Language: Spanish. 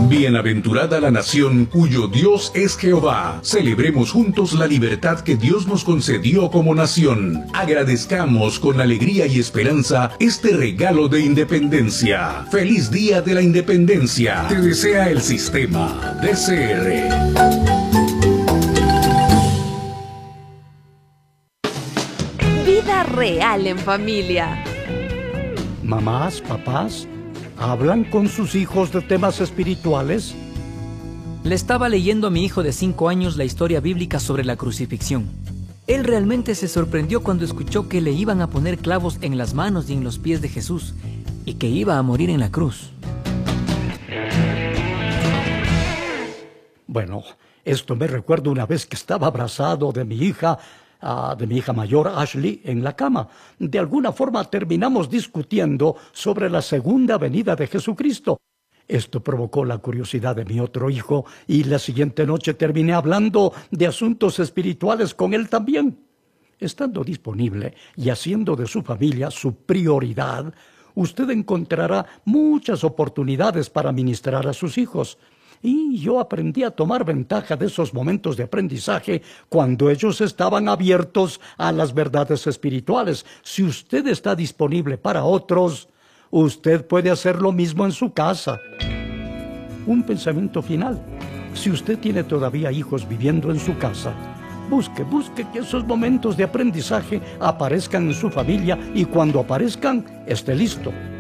Bienaventurada la nación cuyo Dios es Jehová. Celebremos juntos la libertad que Dios nos concedió como nación. Agradezcamos con alegría y esperanza este regalo de independencia. ¡Feliz Día de la Independencia! Te desea el sistema DCR. Vida real en familia. Mamás, papás, ¿hablan con sus hijos de temas espirituales? Le estaba leyendo a mi hijo de 5 años la historia bíblica sobre la crucifixión. Él realmente se sorprendió cuando escuchó que le iban a poner clavos en las manos y en los pies de Jesús y que iba a morir en la cruz. Bueno, esto me recuerda una vez que estaba abrazado de mi hija mayor, Ashley, en la cama. De alguna forma terminamos discutiendo sobre la segunda venida de Jesucristo. Esto provocó la curiosidad de mi otro hijo y la siguiente noche terminé hablando de asuntos espirituales con él también. Estando disponible y haciendo de su familia su prioridad, usted encontrará muchas oportunidades para ministrar a sus hijos. Y yo aprendí a tomar ventaja de esos momentos de aprendizaje cuando ellos estaban abiertos a las verdades espirituales. Si usted está disponible para otros, usted puede hacer lo mismo en su casa. Un pensamiento final. Si usted tiene todavía hijos viviendo en su casa, busque que esos momentos de aprendizaje aparezcan en su familia y cuando aparezcan, esté listo.